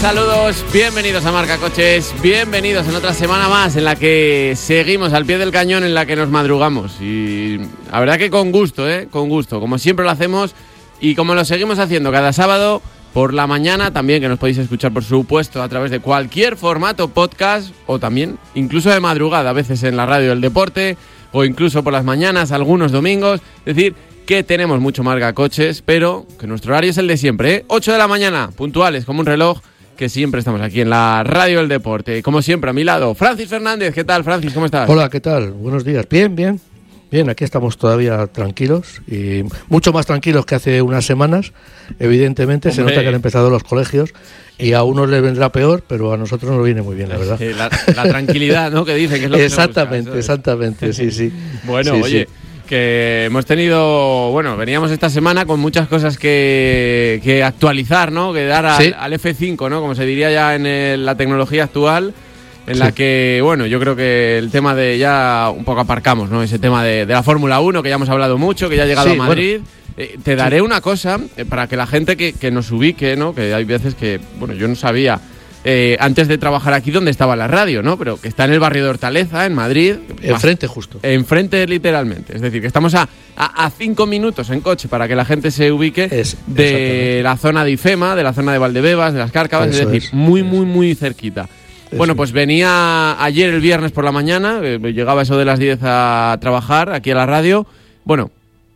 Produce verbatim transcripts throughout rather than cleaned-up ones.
Saludos, bienvenidos a Marca Coches, bienvenidos en otra semana más en la que seguimos al pie del cañón, en la que nos madrugamos. Y la verdad que con gusto, ¿eh? Con gusto, como siempre lo hacemos y como lo seguimos haciendo cada sábado por la mañana, también que nos podéis escuchar por supuesto a través de cualquier formato podcast o también incluso de madrugada, a veces en la radio del deporte o incluso por las mañanas, algunos domingos. Es decir, que tenemos mucho Marca Coches, pero que nuestro horario es el de siempre, ¿eh? ocho de la mañana, puntuales como un reloj, que siempre estamos aquí en la radio del deporte. Como siempre, a mi lado, Francis Fernández. ¿Qué tal, Francis? ¿Cómo estás? Hola, ¿qué tal? Buenos días. Bien, bien. Bien, aquí estamos todavía tranquilos y mucho más tranquilos que hace unas semanas. Evidentemente, Hombre. Se nota que han empezado los colegios y a unos les vendrá peor, pero a nosotros nos viene muy bien, la verdad. La, la tranquilidad, ¿no? Que dicen que es lo que Exactamente, busca, exactamente, sí, sí. Bueno, sí, oye... Sí. Que hemos tenido, bueno, veníamos esta semana con muchas cosas que, que actualizar, ¿no? Que dar al, sí. al F cinco, ¿no? Como se diría ya en el, la tecnología actual, en sí. la que, bueno, yo creo que el tema de ya un poco aparcamos, ¿no? Ese tema de, de la Fórmula uno, que ya hemos hablado mucho, que ya ha llegado sí, a Madrid. Bueno. Eh, te daré sí. una cosa eh, para que la gente que, que nos ubique, ¿no? Que hay veces que, bueno, yo no sabía... Eh, antes de trabajar aquí donde estaba la radio, ¿no? Pero que está en el barrio de Hortaleza, en Madrid. Enfrente justo. Enfrente literalmente. Es decir, que estamos a, a, a cinco minutos en coche para que la gente se ubique es, de la zona de IFEMA, de la zona de Valdebebas, de las Cárcavas, Eso es decir, es, muy, es. muy, muy cerquita. Eso bueno, pues venía ayer el viernes por la mañana, eh, llegaba eso de las diez a trabajar aquí a la radio. Bueno,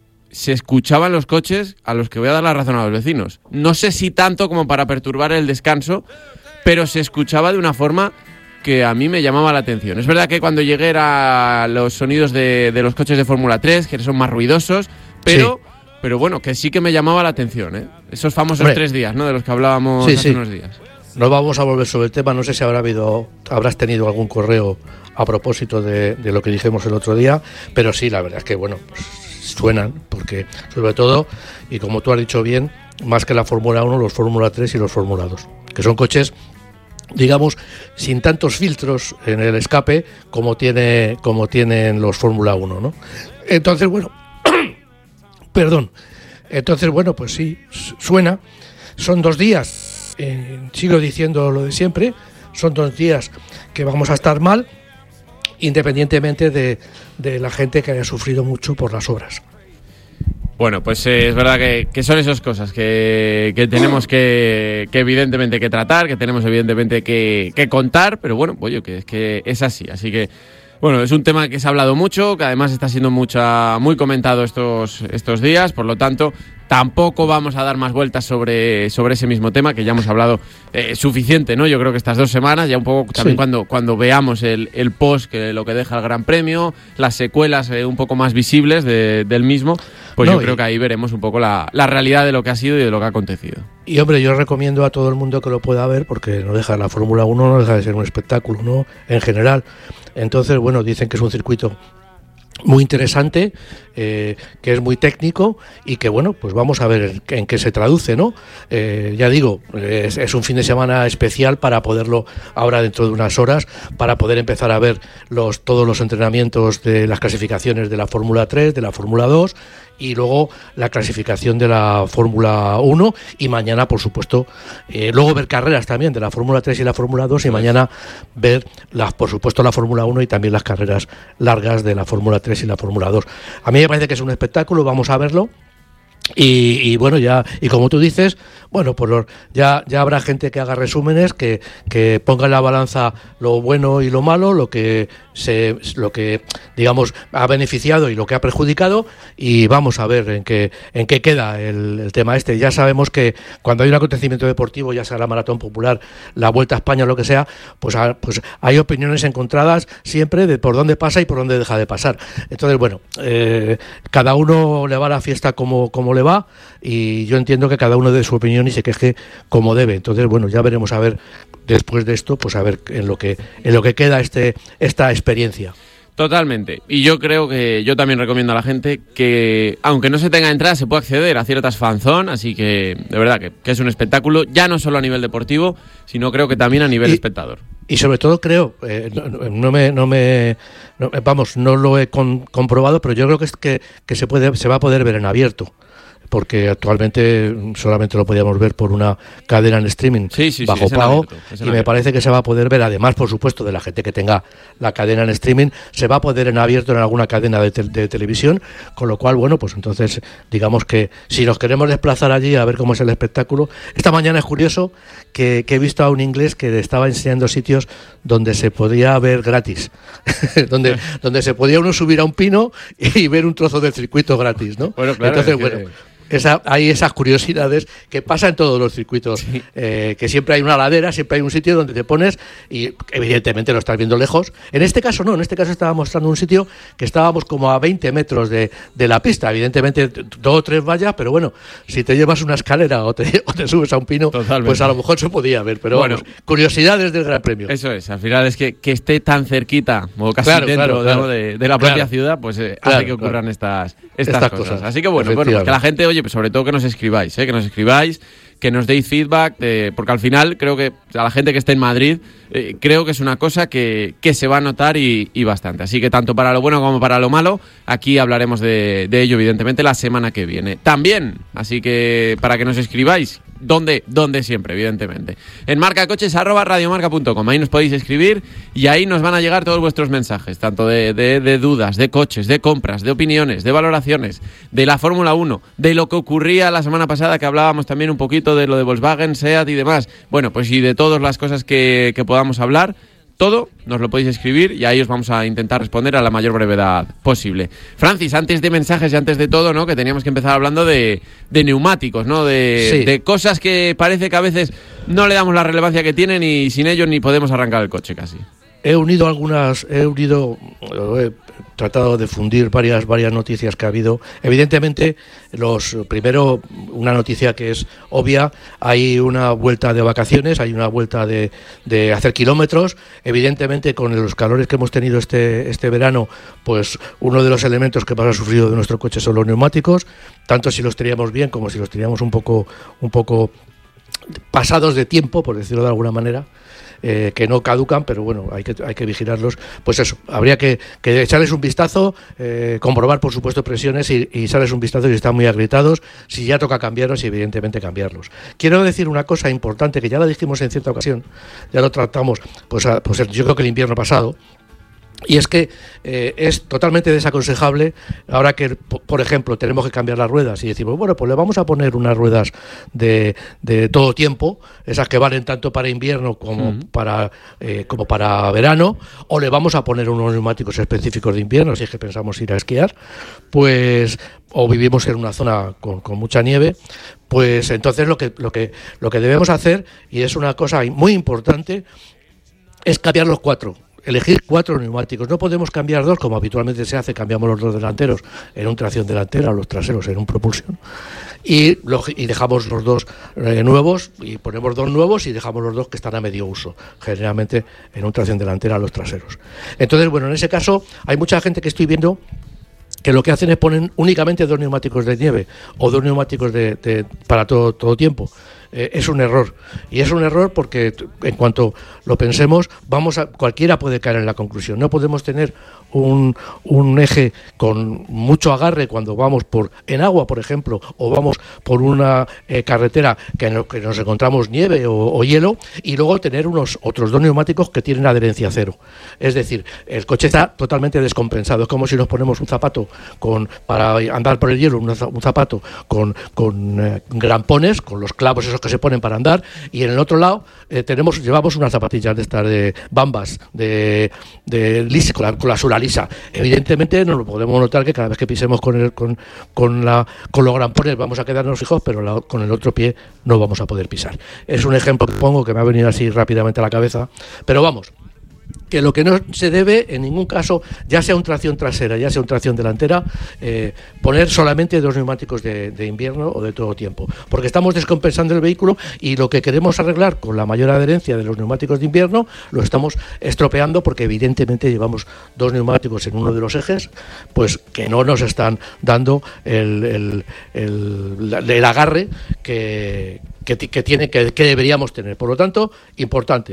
se escuchaban los coches a los que voy a dar la razón a los vecinos. No sé si tanto como para perturbar el descanso, pero se escuchaba de una forma que a mí me llamaba la atención. Es verdad que cuando llegué eran los sonidos de, de los coches de Fórmula tres, que son más ruidosos, pero, sí. pero bueno, que sí que me llamaba la atención, ¿eh? Esos famosos Hombre. tres días, ¿no? De los que hablábamos sí, hace sí. unos días. No vamos a volver sobre el tema, no sé si habrá habido, habrás tenido algún correo a propósito de, de lo que dijimos el otro día, pero sí, la verdad es que, bueno, pues suenan, porque sobre todo, y como tú has dicho bien, más que la Fórmula uno, los Fórmula tres y los Fórmula dos, que son coches, digamos, sin tantos filtros en el escape como tiene como tienen los Fórmula uno, ¿no? Entonces, bueno, perdón, entonces, bueno, pues sí, suena, son dos días, eh, sigo diciendo lo de siempre, son dos días que vamos a estar mal, independientemente de, de la gente que haya sufrido mucho por las obras. Bueno, pues eh, es verdad que, que son esas cosas que, que tenemos que, que evidentemente que tratar, que tenemos evidentemente que, que contar, pero bueno, pues yo que es que es así, así que bueno, es un tema que se ha hablado mucho, que además está siendo mucha, muy comentado estos, estos días, por lo tanto tampoco vamos a dar más vueltas sobre, sobre ese mismo tema, que ya hemos hablado eh, suficiente, ¿no? Yo creo que estas dos semanas, ya un poco también sí. cuando, cuando veamos el, el post, que lo que deja el Gran Premio, las secuelas eh, un poco más visibles de, del mismo, pues no, yo creo y... que ahí veremos un poco la, la realidad de lo que ha sido y de lo que ha acontecido. Y hombre, yo recomiendo a todo el mundo que lo pueda ver, porque no deja la Fórmula uno, no deja de ser un espectáculo, ¿no? En general. Entonces, bueno, dicen que es un circuito muy interesante, eh, que es muy técnico y que, bueno, pues vamos a ver en qué se traduce, ¿no? Eh, ya digo, es, es un fin de semana especial para poderlo, ahora dentro de unas horas, para poder empezar a ver los todos los entrenamientos de las clasificaciones de la Fórmula tres, de la Fórmula dos y luego la clasificación de la Fórmula uno y mañana, por supuesto, eh, luego ver carreras también de la Fórmula tres y la Fórmula dos y mañana ver, las, por supuesto, la Fórmula uno y también las carreras largas de la Fórmula tres y la Fórmula dos. A mí me parece que es un espectáculo, vamos a verlo. Y, y bueno, ya, y como tú dices, bueno, pues los, ya, ya habrá gente que haga resúmenes, que, que ponga en la balanza lo bueno y lo malo, lo que se, lo que digamos ha beneficiado y lo que ha perjudicado, y vamos a ver en qué, en qué queda el, el tema este. Ya sabemos que cuando hay un acontecimiento deportivo, ya sea la Maratón Popular, la Vuelta a España, lo que sea, pues, a, pues hay opiniones encontradas siempre de por dónde pasa y por dónde deja de pasar. Entonces, bueno, eh, cada uno le va a la fiesta como, como le va, y yo entiendo que cada uno dé su opinión y se queje como debe. Entonces, bueno, ya veremos a ver después de esto, pues a ver en lo que en lo que queda este esta experiencia. Totalmente. Y yo creo que yo también recomiendo a la gente que, aunque no se tenga entrada, se puede acceder a ciertas fanzone, así que de verdad que, que es un espectáculo, ya no solo a nivel deportivo, sino creo que también a nivel y, espectador. Y sobre todo creo, eh, no, no me, no me no, vamos, no lo he con, comprobado, pero yo creo que es que, que se puede, se va a poder ver en abierto. porque actualmente solamente lo podíamos ver por una cadena en streaming sí, sí, bajo sí, pago, abierto, y me parece que se va a poder ver, además, por supuesto, de la gente que tenga la cadena en streaming, se va a poder en abierto en alguna cadena de, te- de televisión, con lo cual, bueno, pues entonces, digamos que si nos queremos desplazar allí a ver cómo es el espectáculo. Esta mañana es curioso que, que he visto a un inglés que estaba enseñando sitios donde se podía ver gratis, donde, donde se podía uno subir a un pino y ver un trozo del circuito gratis, ¿no? Bueno, claro, entonces, es que... bueno... Esa, hay esas curiosidades que pasan en todos los circuitos, sí. eh, que siempre hay una ladera, siempre hay un sitio donde te pones y evidentemente lo estás viendo lejos. En este caso no, en este caso estaba mostrando un sitio que estábamos como a veinte metros de, de la pista, evidentemente dos o tres vallas, pero bueno, si te llevas una escalera o te, o te subes a un pino, totalmente, pues a lo mejor se podía ver, pero bueno, vamos, curiosidades del Gran Premio. Eso es, al final es que, que esté tan cerquita, o casi claro, dentro claro, claro. De, de la propia claro. ciudad, pues eh, claro, hace que ocurran claro. estas, estas, estas cosas. cosas. Así que bueno, bueno pues que la gente, oye, pues sobre todo que nos escribáis, ¿eh? que nos escribáis, que nos deis feedback, eh, porque al final creo que a la gente que esté en Madrid, eh, creo que es una cosa que, que se va a notar y, y bastante. Así que tanto para lo bueno como para lo malo, aquí hablaremos de, de ello, evidentemente, la semana que viene. También, así que para que nos escribáis, ¿dónde? ¿Dónde siempre, evidentemente? En marcacoches arroba radiomarca punto com, ahí nos podéis escribir y ahí nos van a llegar todos vuestros mensajes, tanto de, de, de dudas, de coches, de compras, de opiniones, de valoraciones, de la Fórmula uno, de lo que ocurría la semana pasada, que hablábamos también un poquito de lo de Volkswagen, SEAT y demás. Bueno, pues y de todas las cosas que, que podamos hablar, todo nos lo podéis escribir y ahí os vamos a intentar responder a la mayor brevedad posible. Francis, antes de mensajes y antes de todo, ¿no? Que teníamos que empezar hablando de, de neumáticos, ¿no? De, sí. de cosas que parece que a veces no le damos la relevancia que tienen y sin ellos ni podemos arrancar el coche casi. He unido algunas, he unido, he tratado de fundir varias varias noticias que ha habido. Evidentemente, los primero una noticia que es obvia, hay una vuelta de vacaciones, hay una vuelta de, de hacer kilómetros. Evidentemente, con los calores que hemos tenido este este verano, pues uno de los elementos que más ha sufrido de nuestro coche son los neumáticos, tanto si los teníamos bien como si los teníamos un poco un poco pasados de tiempo, por decirlo de alguna manera. Eh, que no caducan, pero bueno, hay que hay que vigilarlos. Pues eso, habría que, que echarles un vistazo, eh, comprobar por supuesto presiones y, y echarles un vistazo si están muy agrietados, si ya toca cambiarlos y evidentemente cambiarlos. Quiero decir una cosa importante que ya la dijimos en cierta ocasión, ya lo tratamos, pues, a, pues yo creo que el invierno pasado. Y es que eh, es totalmente desaconsejable, ahora que, por ejemplo, tenemos que cambiar las ruedas y decimos, bueno, pues le vamos a poner unas ruedas de, de todo tiempo, esas que valen tanto para invierno como, uh-huh. para, eh, como para verano, o le vamos a poner unos neumáticos específicos de invierno, si es que pensamos ir a esquiar, pues o vivimos en una zona con, con mucha nieve, pues entonces lo que, lo que, lo que debemos hacer, y es una cosa muy importante, es cambiar los cuatro. Elegir cuatro neumáticos. No podemos cambiar dos, como habitualmente se hace, cambiamos los dos delanteros en un tracción delantera, los traseros en un propulsión, y, lo, y dejamos los dos eh, nuevos, y ponemos dos nuevos y dejamos los dos que están a medio uso, generalmente en un tracción delantera los traseros. Entonces, bueno, en ese caso hay mucha gente que estoy viendo que lo que hacen es poner únicamente dos neumáticos de nieve o dos neumáticos de, de, para todo, todo tiempo. Eh, es un error, y es un error porque en cuanto lo pensemos, vamos a, cualquiera puede caer en la conclusión. No podemos tener un, un eje con mucho agarre cuando vamos por en agua, por ejemplo, o vamos por una eh, carretera que, no, que nos encontramos nieve o, o hielo, y luego tener unos otros dos neumáticos que tienen adherencia cero. Es decir, el coche está totalmente descompensado. Es como si nos ponemos un zapato con para andar por el hielo, un, un zapato con, con eh, grampones, con los clavos esos que se ponen para andar, y en el otro lado eh, tenemos llevamos unas zapatillas de estas de bambas de, de lisa, con la, con la suela lisa. Evidentemente no lo podemos notar, que cada vez que pisemos con el, con, con, la, con los grampones vamos a quedarnos fijos, pero la, con el otro pie no vamos a poder pisar. Es un ejemplo que pongo que me ha venido así rápidamente a la cabeza, pero vamos, que lo que no se debe en ningún caso, ya sea un tracción trasera, ya sea un tracción delantera, eh, poner solamente dos neumáticos de, de invierno o de todo tiempo, porque estamos descompensando el vehículo, y lo que queremos arreglar con la mayor adherencia de los neumáticos de invierno lo estamos estropeando, porque evidentemente llevamos dos neumáticos en uno de los ejes, pues que no nos están dando el, el, el, el, el agarre que, que, que, tiene, que, que deberíamos tener. Por lo tanto, importante,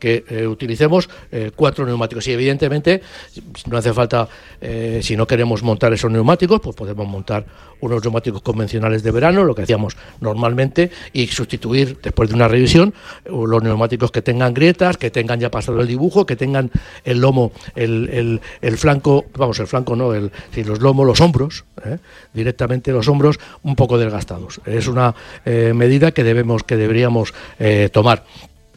que eh, utilicemos eh, cuatro neumáticos. Y evidentemente no hace falta, eh, si no queremos montar esos neumáticos, pues podemos montar unos neumáticos convencionales de verano, lo que hacíamos normalmente, y sustituir después de una revisión los neumáticos que tengan grietas, que tengan ya pasado el dibujo, que tengan el lomo, el, el, el flanco, vamos, el flanco no, el, sí, los lomos, los hombros, ¿eh? directamente los hombros un poco desgastados. Es una eh, medida que debemos, que deberíamos eh, tomar.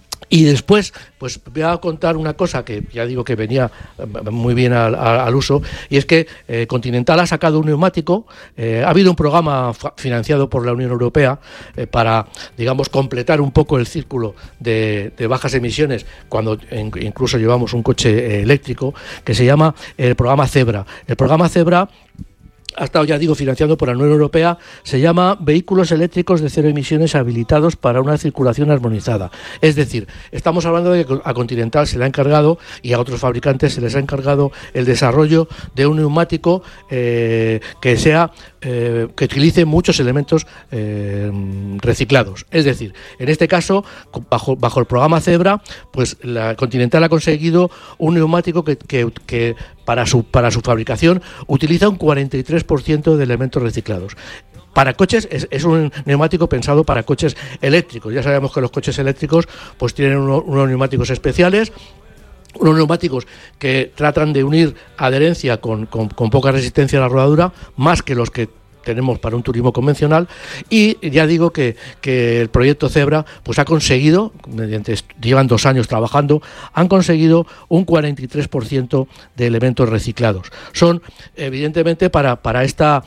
Y después, pues voy a contar una cosa que ya digo que venía muy bien al, al uso, y es que eh, Continental ha sacado un neumático. Eh, ha habido un programa fa- financiado por la Unión Europea eh, para, digamos, completar un poco el círculo de, de bajas emisiones cuando en, incluso llevamos un coche eh, eléctrico, que se llama el programa Zebra. El programa Zebra ha estado, ya digo, financiado por la Unión Europea. Se llama Vehículos Eléctricos de Cero Emisiones habilitados para una circulación armonizada. Es decir, estamos hablando de que a Continental se le ha encargado, y a otros fabricantes se les ha encargado, el desarrollo de un neumático eh, que sea eh, que utilice muchos elementos eh, reciclados. Es decir, en este caso, bajo, bajo el programa Zebra, pues la Continental ha conseguido un neumático que, que, que para su para su fabricación utiliza un cuarenta y tres por ciento de elementos reciclados. Para coches, es, es un neumático pensado para coches eléctricos. Ya sabemos que los coches eléctricos pues tienen uno, unos neumáticos especiales, unos neumáticos que tratan de unir adherencia con, con, con poca resistencia a la rodadura, más que los que tenemos para un turismo convencional. Y ya digo que, que el proyecto Zebra pues ha conseguido, mediante llevan dos años trabajando, han conseguido un cuarenta y tres por ciento de elementos reciclados. Son, evidentemente, para, para esta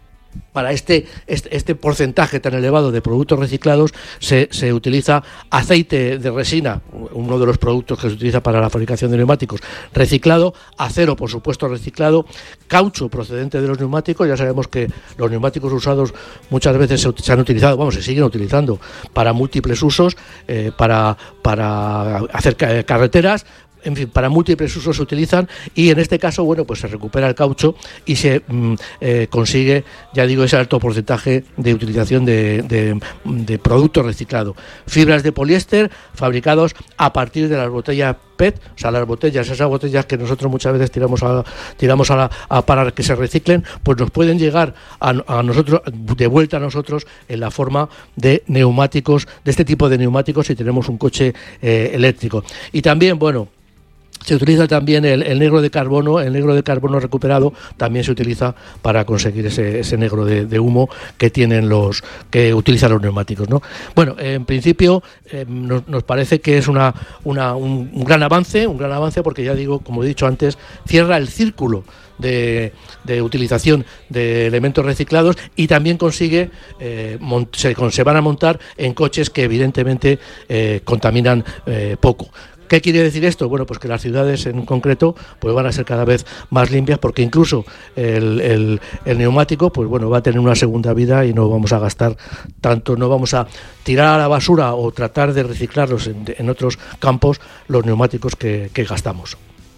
Para este, este, este porcentaje tan elevado de productos reciclados se, se utiliza aceite de resina, uno de los productos que se utiliza para la fabricación de neumáticos, reciclado, acero, por supuesto, reciclado, caucho procedente de los neumáticos. Ya sabemos que los neumáticos usados muchas veces se, se han utilizado, vamos, se siguen utilizando para múltiples usos, eh, para, para hacer carreteras. En fin, para múltiples usos se utilizan, y en este caso, bueno, pues se recupera el caucho y se mm, eh, consigue, ya digo, ese alto porcentaje de utilización de, de, de producto reciclado. Fibras de poliéster fabricados a partir de las botellas P E T, o sea, las botellas, esas botellas que nosotros muchas veces tiramos a, tiramos a, la, a para que se reciclen, pues nos pueden llegar a, a nosotros, de vuelta a nosotros, en la forma de neumáticos, de este tipo de neumáticos, si tenemos un coche eh, eléctrico. Y también, bueno, se utiliza también el, el negro de carbono. El negro de carbono recuperado también se utiliza para conseguir ese, ese negro de, de humo que tienen los que utilizan los neumáticos, ¿no? Bueno, eh, en principio eh, nos, nos parece que es una, una un, un gran avance, un gran avance porque, ya digo, como he dicho antes, cierra el círculo de, de utilización de elementos reciclados, y también consigue eh, mont- se, se van a montar en coches que evidentemente eh, contaminan eh, poco. ¿Qué quiere decir esto? Bueno, pues que las ciudades en concreto pues van a ser cada vez más limpias, porque incluso el, el, el neumático pues bueno va a tener una segunda vida, y no vamos a gastar tanto, no vamos a tirar a la basura o tratar de reciclarlos en, en otros campos los neumáticos que, que gastamos.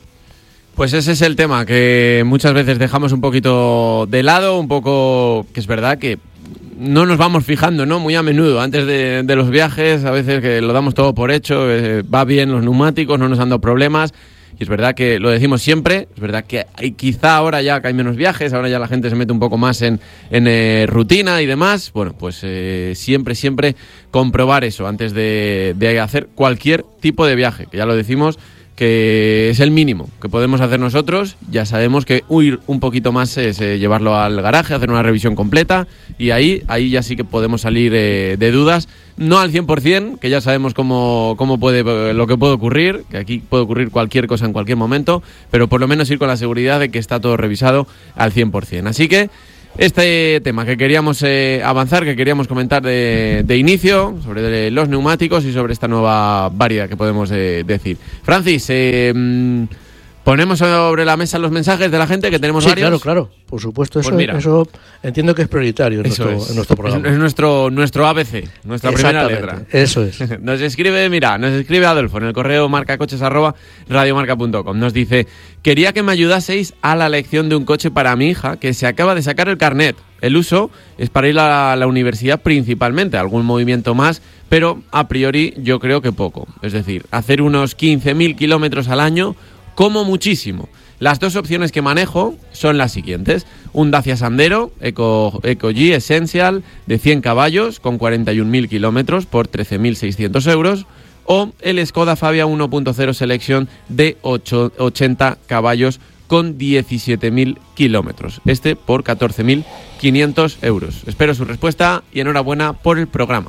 Pues ese es el tema que muchas veces dejamos un poquito de lado, un poco, que es verdad que no nos vamos fijando, ¿no? Muy a menudo, antes de, de los viajes, a veces que lo damos todo por hecho, eh, va bien los neumáticos, no nos han dado problemas, y es verdad que lo decimos siempre, es verdad que hay, quizá ahora ya que hay menos viajes, ahora ya la gente se mete un poco más en, en eh, rutina y demás, bueno, pues eh, siempre, siempre comprobar eso antes de, de hacer cualquier tipo de viaje, que ya lo decimos, que es el mínimo que podemos hacer nosotros. Ya sabemos que huir un poquito más es eh, llevarlo al garaje, hacer una revisión completa, y ahí ahí ya sí que podemos salir eh, de dudas, no al cien por ciento, que ya sabemos cómo, cómo puede, lo que puede ocurrir, que aquí puede ocurrir cualquier cosa en cualquier momento, pero por lo menos ir con la seguridad de que está todo revisado al cien por ciento. Así que este tema que queríamos eh, avanzar, que queríamos comentar de, de inicio, sobre los neumáticos y sobre esta nueva variedad que podemos eh, decir. Francis, eh, ponemos sobre la mesa los mensajes de la gente, que tenemos sí, varios. Claro, claro, por supuesto, eso, pues mira, eso entiendo que es prioritario en, nuestro, es. en nuestro programa. Es, es nuestro, nuestro A B C, nuestra primera letra. Eso es. Nos escribe, mira, nos escribe Adolfo en el correo marcacoches arroba radiomarca punto com. Nos dice: quería que me ayudaseis a la elección de un coche para mi hija, que se acaba de sacar el carnet. El uso es para ir a la universidad principalmente, algún movimiento más pero a priori yo creo que poco. Es decir, hacer unos quince mil kilómetros al año como muchísimo. Las dos opciones que manejo son las siguientes. Un Dacia Sandero Eco, Eco G Essential de cien caballos con cuarenta y un mil kilómetros por trece mil seiscientos euros. O el Skoda Fabia uno punto cero Selection de ochenta caballos con diecisiete mil kilómetros. Este por catorce mil quinientos euros. Espero su respuesta y enhorabuena por el programa.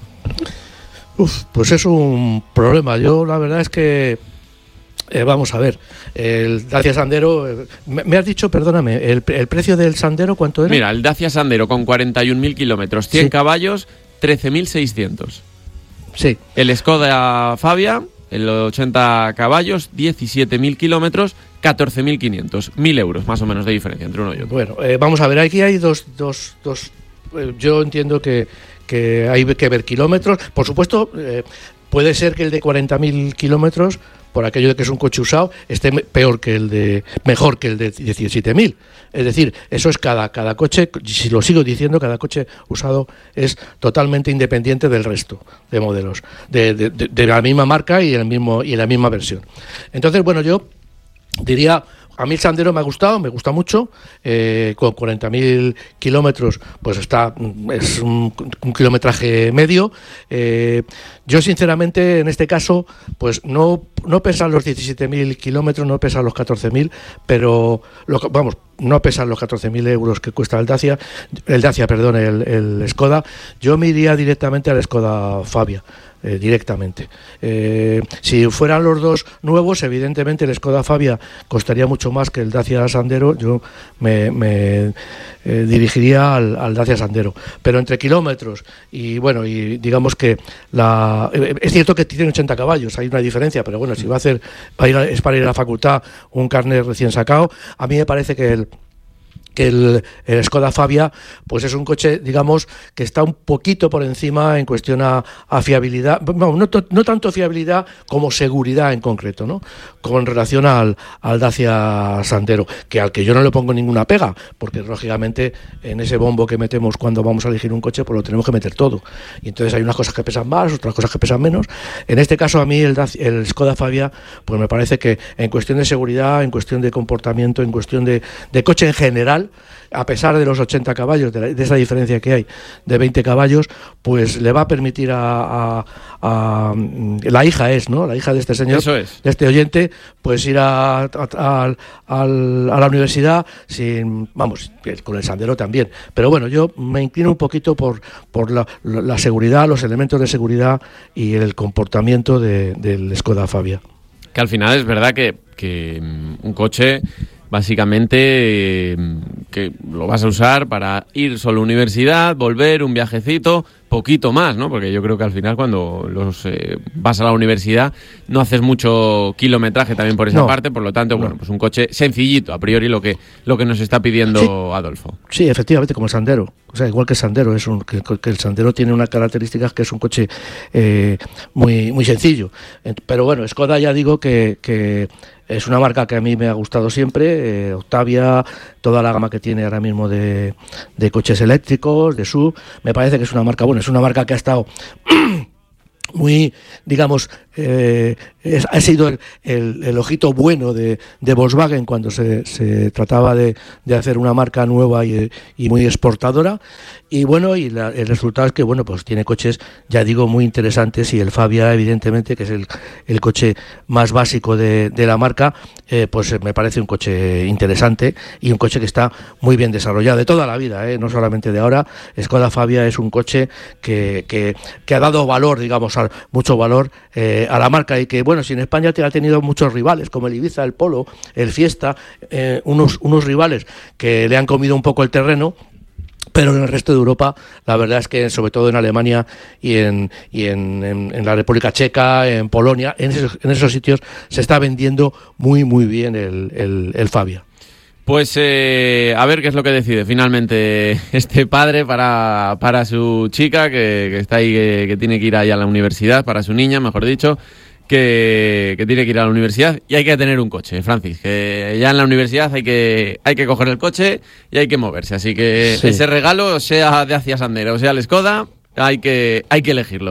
Uf, pues es un problema. Yo la verdad es que... Eh, vamos a ver, el Dacia Sandero, eh, me, me has dicho, perdóname, el, el precio del Sandero, ¿cuánto era? Mira, el Dacia Sandero con cuarenta y un mil kilómetros, cien sí. caballos, trece mil seiscientos. Sí. El Skoda Fabia, el ochenta caballos, diecisiete mil kilómetros, catorce mil quinientos. mil euros más o menos de diferencia entre uno y otro. Bueno, eh, vamos a ver, aquí hay dos... dos, dos eh, yo entiendo que, que hay que ver kilómetros. Por supuesto, eh, puede ser que el de cuarenta mil kilómetros, por aquello de que es un coche usado, esté peor que el de, mejor que el de diecisiete mil. Es decir, eso es cada, cada coche, si lo sigo diciendo, cada coche usado es totalmente independiente del resto de modelos, de, de, de, de la misma marca y, el mismo, y la misma versión. Entonces, bueno, yo diría... A mí el Sandero me ha gustado, me gusta mucho, eh, con cuarenta mil kilómetros, pues está, es un, un kilometraje medio. Eh, yo sinceramente en este caso, pues no, no pesan los diecisiete mil kilómetros, no pesan los catorce mil, pero lo, vamos, no pesan los catorce mil euros que cuesta el Dacia, el Dacia, perdón, el, el Skoda. Yo me iría directamente al Skoda Fabia. Eh, directamente. Eh, si fueran los dos nuevos, evidentemente el Skoda Fabia costaría mucho más que el Dacia Sandero. Yo me, me eh, dirigiría al, al Dacia Sandero. Pero entre kilómetros y bueno, y digamos que la eh, es cierto que tiene ochenta caballos, hay una diferencia, pero bueno, si va a hacer va a ir a, es para ir a la facultad un carnet recién sacado, a mí me parece que el que el, el Skoda Fabia pues es un coche, digamos, que está un poquito por encima en cuestión a, a fiabilidad, no, no, no tanto fiabilidad como seguridad en concreto, ¿no? Con relación al, al Dacia Sandero, que al que yo no le pongo ninguna pega, porque lógicamente en ese bombo que metemos cuando vamos a elegir un coche, pues lo tenemos que meter todo, y entonces hay unas cosas que pesan más, otras cosas que pesan menos. En este caso a mí el, Dacia, el Skoda Fabia, pues me parece que en cuestión de seguridad, en cuestión de comportamiento, en cuestión de, de coche en general, a pesar de los ochenta caballos, de, la, de esa diferencia que hay de veinte caballos, pues le va a permitir a, a, a la hija es, ¿no? La hija de este señor, Eso es. de este oyente, pues ir a, a, a, a, a la universidad sin, vamos, con el Sandero también. Pero bueno, yo me inclino un poquito por, por la, la seguridad, los elementos de seguridad y el comportamiento de, del Skoda Fabia. Que al final es verdad que, que un coche... Básicamente eh, que lo vas a usar para ir solo a universidad, volver, un viajecito, poquito más, ¿no? Porque yo creo que al final cuando los eh, vas a la universidad no haces mucho kilometraje también por esa no, parte, por lo tanto, no. bueno, pues un coche sencillito, a priori lo que lo que nos está pidiendo sí. Adolfo. Sí, efectivamente, como el Sandero. O sea, igual que el Sandero, es un, que, que el Sandero tiene una característica que es un coche eh, muy, muy sencillo. Pero bueno, Skoda ya digo que... que es una marca que a mí me ha gustado siempre, eh, Octavia, toda la gama que tiene ahora mismo de, de coches eléctricos, de S U V, me parece que es una marca, bueno, es una marca que ha estado muy, digamos, eh, es, ha sido el, el, el ojito bueno de, de Volkswagen cuando se, se trataba de, de hacer una marca nueva y, y muy exportadora. Y bueno, y la, el resultado es que, bueno, pues tiene coches, ya digo, muy interesantes, y el Fabia, evidentemente, que es el, el coche más básico de, de la marca, eh, pues me parece un coche interesante y un coche que está muy bien desarrollado de toda la vida, eh, no solamente de ahora. Skoda Fabia es un coche que, que, que ha dado valor, digamos, a, mucho valor eh, a la marca, y que, bueno, si en España te ha tenido muchos rivales, como el Ibiza, el Polo, el Fiesta, eh, unos, unos rivales que le han comido un poco el terreno, pero en el resto de Europa, la verdad es que sobre todo en Alemania y en, y en, en, en la República Checa, en Polonia, en esos, en esos sitios se está vendiendo muy muy bien el, el, el Fabia. Pues eh, a ver qué es lo que decide finalmente este padre para, para su chica, que, que está ahí, que, que tiene que ir ahí a la universidad, para su niña, mejor dicho, que, que tiene que ir a la universidad, y hay que tener un coche, Francis, que ya en la universidad hay que hay que coger el coche y hay que moverse, así que sí. Ese regalo, sea de Dacia Sandero o sea el Skoda, hay que hay que elegirlo.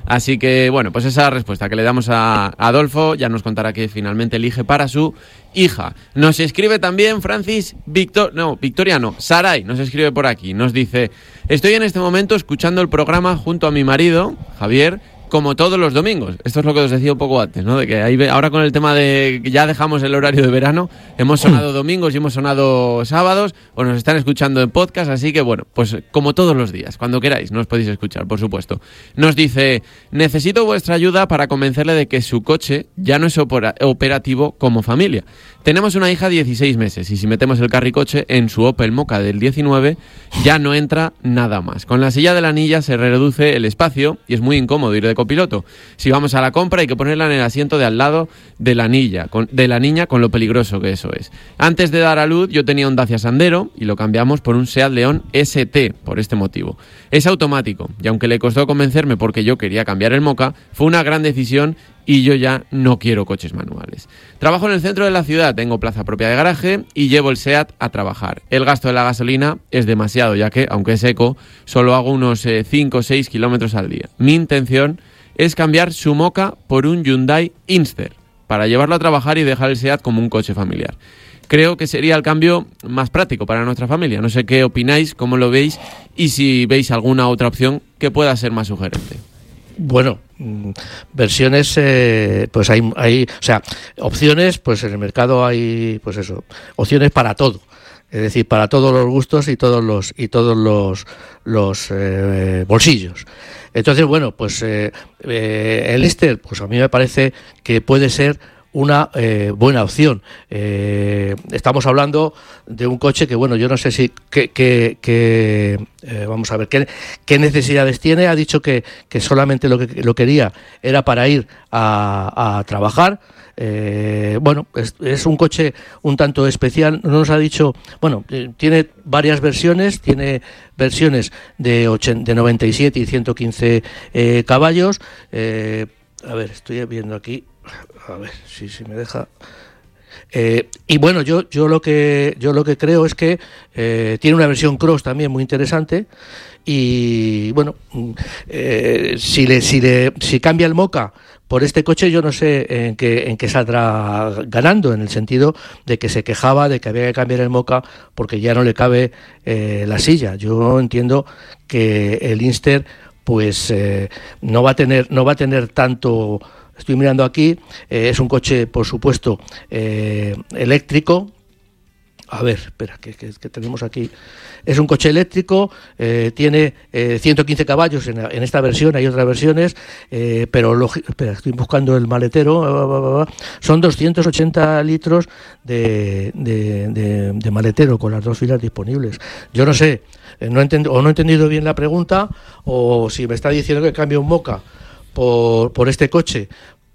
Así que, bueno, pues esa respuesta que le damos a Adolfo, ya nos contará que finalmente elige para su hija. Nos escribe también Francis Victor, no, Victoria no, Saray, nos escribe por aquí, nos dice: estoy en este momento escuchando el programa junto a mi marido, Javier, como todos los domingos. Esto es lo que os decía un poco antes, ¿no? De que ahí ahora con el tema de que ya dejamos el horario de verano, hemos sonado domingos y hemos sonado sábados, o nos están escuchando en podcast, así que bueno, pues como todos los días, cuando queráis, nos podéis escuchar, por supuesto. Nos dice: necesito vuestra ayuda para convencerle de que su coche ya no es opera- operativo como familia. Tenemos una hija de dieciséis meses y si metemos el carricoche en su Opel Mokka del diecinueve ya no entra nada más. Con la silla de la anilla se reduce el espacio y es muy incómodo ir de copiloto. Si vamos a la compra hay que ponerla en el asiento de al lado de la anilla, con, de la niña, con lo peligroso que eso es. Antes de dar a luz yo tenía un Dacia Sandero y lo cambiamos por un Seat León S T por este motivo. Es automático y aunque le costó convencerme porque yo quería cambiar el Mokka, fue una gran decisión y yo ya no quiero coches manuales. Trabajo en el centro de la ciudad, tengo plaza propia de garaje y llevo el SEAT a trabajar. El gasto de la gasolina es demasiado, ya que, aunque es eco, solo hago unos eh, cinco o seis kilómetros al día. Mi intención es cambiar su Mokka por un Hyundai Inster, para llevarlo a trabajar y dejar el SEAT como un coche familiar. Creo que sería el cambio más práctico para nuestra familia. No sé qué opináis, cómo lo veis y si veis alguna otra opción que pueda ser más sugerente. Bueno, versiones, eh, pues hay, hay, o sea, opciones, pues en el mercado hay, pues eso, opciones para todo, es decir, para todos los gustos y todos los y todos los los eh, bolsillos. Entonces, bueno, pues eh, eh, el Inster, pues a mí me parece que puede ser una eh, buena opción. Eh, estamos hablando de un coche que, bueno, yo no sé si que, que, que eh, vamos a ver qué, qué necesidades tiene. Ha dicho que, que solamente lo que lo quería era para ir a, a trabajar. Eh, bueno, es, es un coche un tanto especial. No nos ha dicho, bueno, eh, tiene varias versiones, tiene versiones de, ochenta, de noventa y siete y ciento quince eh, caballos. Eh, a ver, estoy viendo aquí. A ver si, si me deja. Eh, y bueno, yo yo lo que yo lo que creo es que eh, tiene una versión cross también muy interesante. Y bueno, eh, si le si le si cambia el Mokka por este coche, yo no sé en qué en qué saldrá ganando, en el sentido de que se quejaba de que había que cambiar el Mokka porque ya no le cabe eh, la silla. Yo entiendo que el Inster pues eh, no va a tener no va a tener tanto. Estoy mirando aquí, eh, es un coche, por supuesto, eh, eléctrico. A ver, espera, que, que, que tenemos aquí. Es un coche eléctrico, eh, tiene eh, ciento quince caballos en, en esta versión, hay otras versiones, eh, pero lo, espera, estoy buscando el maletero. Son doscientos ochenta litros de, de, de, de maletero con las dos filas disponibles. Yo no sé, no entiendo, o no he entendido bien la pregunta, o si me está diciendo que cambie un Mokka por, por este coche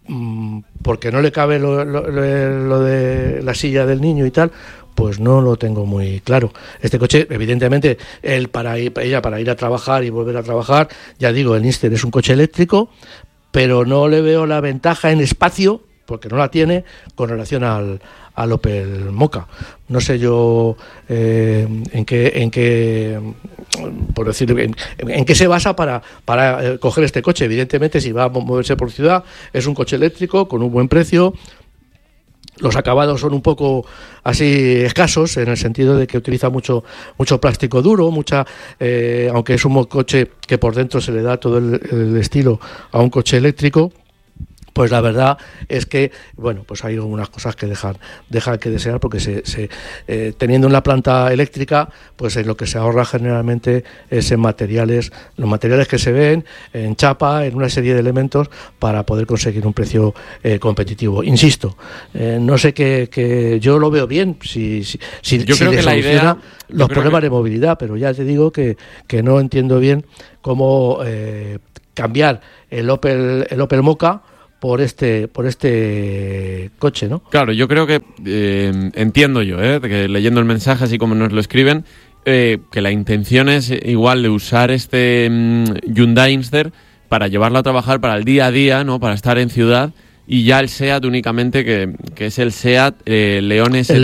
porque no le cabe lo, lo, lo de la silla del niño y tal, pues no lo tengo muy claro. Este coche, evidentemente, él para ir, ella para ir a trabajar y volver a trabajar, ya digo, el Inster es un coche eléctrico, pero no le veo la ventaja en espacio, porque no la tiene, con relación al, al Opel Mokka. No sé yo eh, en qué, en qué, por decirlo, en, en qué se basa para, para eh, coger este coche. Evidentemente, si va a moverse por ciudad, es un coche eléctrico con un buen precio. Los acabados son un poco así escasos, en el sentido de que utiliza mucho mucho plástico duro, mucha eh, aunque es un coche que por dentro se le da todo el, el estilo a un coche eléctrico. Pues la verdad es que, bueno, pues hay algunas cosas que dejan, dejan que desear, porque se, se, eh, teniendo una planta eléctrica, pues en lo que se ahorra generalmente es en materiales, los materiales que se ven, en chapa, en una serie de elementos, para poder conseguir un precio eh, competitivo. Insisto, eh, no sé qué, que yo lo veo bien, si, si, si, yo si creo le que la idea, los problemas que... de movilidad, pero ya te digo que, que no entiendo bien cómo eh, cambiar el Opel, el Opel Mokka por este por este coche, ¿no? Claro, yo creo que eh, entiendo yo, ¿eh? que leyendo el mensaje así como nos lo escriben, eh, que la intención es igual de usar este um, Hyundai Inster para llevarlo a trabajar para el día a día, ¿no? Para estar en ciudad, y ya el SEAT únicamente, que, que es el SEAT eh, León S T. El León.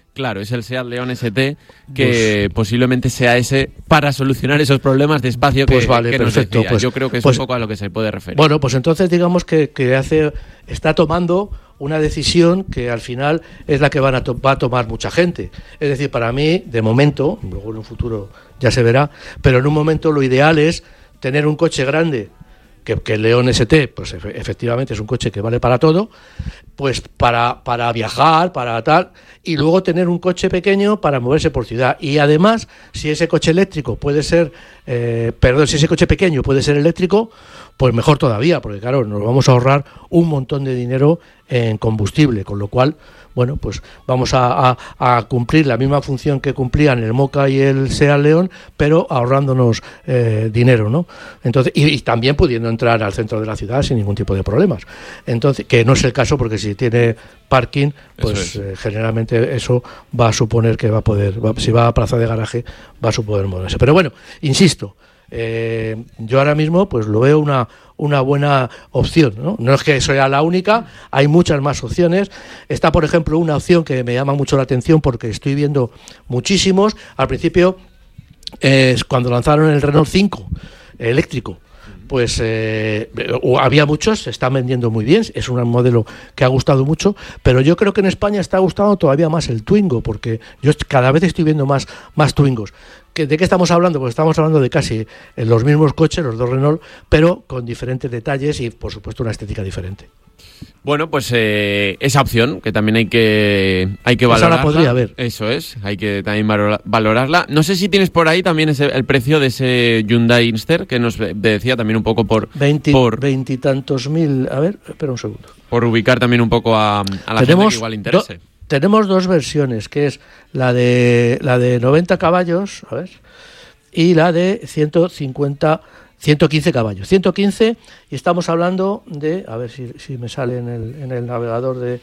Claro, es el SEAT León S T, que pues, posiblemente sea ese para solucionar esos problemas de espacio que, pues vale, que nos perfecto, decía. pues, Yo creo que es pues, un poco a lo que se puede referir. Bueno, pues entonces digamos que, que hace, está tomando una decisión que al final es la que van a to- va a tomar mucha gente. Es decir, para mí, de momento, luego en un futuro ya se verá, pero en un momento lo ideal es tener un coche grande, que, que el León S T, pues efe, efectivamente es un coche que vale para todo, pues para, para viajar, para tal, y luego tener un coche pequeño para moverse por ciudad. Y además, si ese coche eléctrico puede ser, eh, perdón, si ese coche pequeño puede ser eléctrico, pues mejor todavía, porque claro, nos vamos a ahorrar un montón de dinero en combustible, con lo cual, bueno, pues vamos a, a, a cumplir la misma función que cumplían el Moca y el SEAT León, pero ahorrándonos eh, dinero, ¿no? Entonces, y, y también pudiendo entrar al centro de la ciudad sin ningún tipo de problemas. Entonces, que no es el caso, porque si tiene parking, pues eso es. eh, generalmente eso va a suponer que va a poder, va, si va a plaza de garaje, va a suponer moverse. Pero bueno, insisto, Eh, yo ahora mismo pues lo veo una, una buena opción, ¿no? No es que sea la única, hay muchas más opciones. Está, por ejemplo, una opción que me llama mucho la atención porque estoy viendo muchísimos. Al principio, eh, cuando lanzaron el Renault cinco eléctrico, pues eh, había muchos, se están vendiendo muy bien, es un modelo que ha gustado mucho, pero yo creo que en España está gustando todavía más el Twingo, porque yo cada vez estoy viendo más, más Twingos. ¿De qué estamos hablando? Pues estamos hablando de casi los mismos coches, los dos Renault, pero con diferentes detalles y, por supuesto, una estética diferente. Bueno, pues eh, esa opción, que también hay que hay que valorarla. Esa la podría haber. Eso es, hay que también valorarla. No sé si tienes por ahí también ese, el precio de ese Hyundai Inster, que nos decía también un poco por... Veintitantos por... mil, a ver, espera un segundo. Por ubicar también un poco a, a la Tenemos gente que igual interese. Do- tenemos dos versiones, que es la de la de noventa caballos, a ver, y la de ciento cincuenta, ciento quince caballos. ciento quince, y estamos hablando de, a ver si, si me sale en el, en el navegador de...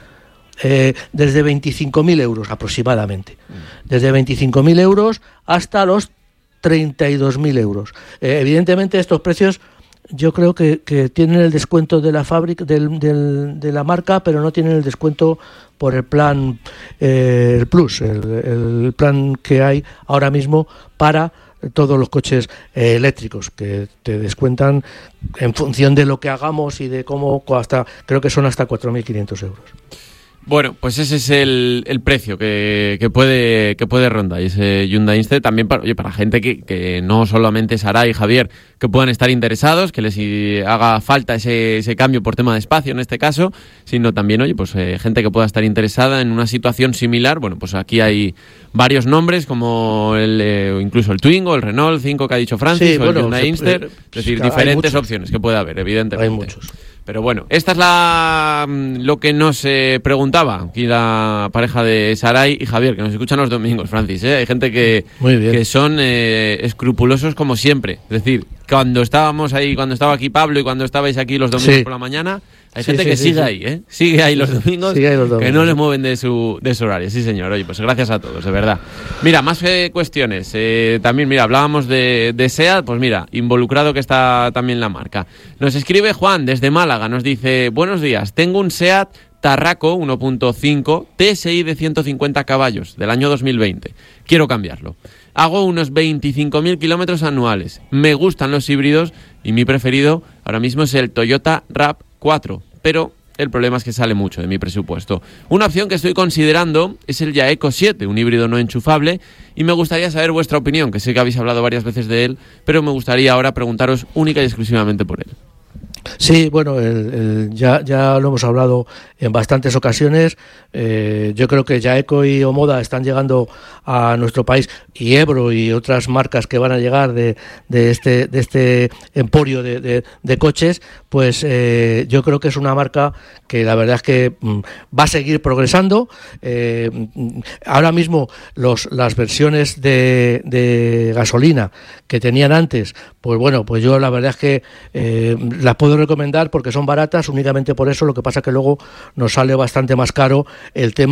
Eh, desde veinticinco mil euros aproximadamente. Mm. Desde veinticinco mil euros hasta los treinta y dos mil euros. Eh, evidentemente estos precios yo creo que, que tienen el descuento de la fábrica, del, del, de la marca, pero no tienen el descuento por el plan eh, el Plus, el, el plan que hay ahora mismo para todos los coches eh, eléctricos, que te descuentan en función de lo que hagamos y de cómo, hasta creo que son hasta cuatro mil quinientos euros. Bueno, pues ese es el, el precio que, que puede que puede rondar ese Hyundai Inster, también para, oye, para gente que, que no solamente Saray y Javier, que puedan estar interesados, que les haga falta ese, ese cambio por tema de espacio en este caso, sino también, oye, pues eh, gente que pueda estar interesada en una situación similar. Bueno, pues aquí hay varios nombres, como el eh, incluso el Twingo, el Renault cinco que ha dicho Francis, sí, o bueno, el Hyundai se, Inster, eh, es decir, diferentes opciones que puede haber, evidentemente. Hay muchos. Pero bueno, esta es la lo que nos eh, preguntaba aquí la pareja de Saray y Javier, que nos escuchan los domingos, Francis, ¿eh? Hay gente que, que son eh, escrupulosos como siempre. Es decir, cuando estábamos ahí, cuando estaba aquí Pablo y cuando estabais aquí los domingos sí. por la mañana, hay sí, gente sí, que sí, sigue sí. ahí, ¿eh? Sigue ahí los domingos, sigue ahí los domingos, que no le mueven de su, de su horario. Sí, señor. Oye, pues gracias a todos, de verdad. Mira, más eh, cuestiones. Eh, también, mira, hablábamos de, de SEAT, pues mira, involucrado que está también la marca. Nos escribe Juan desde Málaga, nos dice, buenos días, tengo un SEAT Tarraco uno punto cinco T S I de ciento cincuenta caballos del año dos mil veinte. Quiero cambiarlo. Hago unos veinticinco mil kilómetros anuales. Me gustan los híbridos y mi preferido ahora mismo es el Toyota RAV cuatro, pero el problema es que sale mucho de mi presupuesto. Una opción que estoy considerando es el Yaeco siete, un híbrido no enchufable, y me gustaría saber vuestra opinión, que sé que habéis hablado varias veces de él, pero me gustaría ahora preguntaros única y exclusivamente por él. Sí, bueno, el, el, ya, ya lo hemos hablado en bastantes ocasiones. Eh, yo creo que Yaeco y Omoda están llegando a nuestro país, y Ebro y otras marcas que van a llegar de, de este de este emporio de, de, de coches, pues eh, yo creo que es una marca que la verdad es que mm, va a seguir progresando. Eh, ahora mismo los las versiones de, de gasolina que tenían antes, pues bueno, pues yo la verdad es que eh, las puedo recomendar porque son baratas, únicamente por eso. Lo que pasa que luego nos sale bastante más caro el tema